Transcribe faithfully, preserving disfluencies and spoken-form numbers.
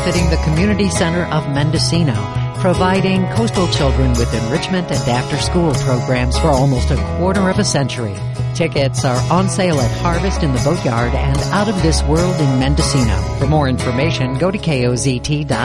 benefiting the Community Center of Mendocino, providing coastal children with enrichment and after-school programs for almost a quarter of a century. Tickets are on sale at Harvest in the Boatyard and Out of This World in Mendocino. For more information, go to K O Z T dot com.